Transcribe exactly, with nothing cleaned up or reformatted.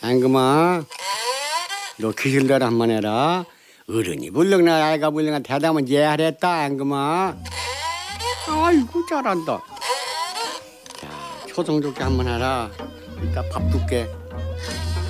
앵금아, 너 귀신대로 한 번 해라. 어른이 불렁나 아이가 불렁나 대답은 예하랬다 앵금아. 아이고 잘한다. 자, 초성 좋게 한 번 해라. 이따 밥 줄게.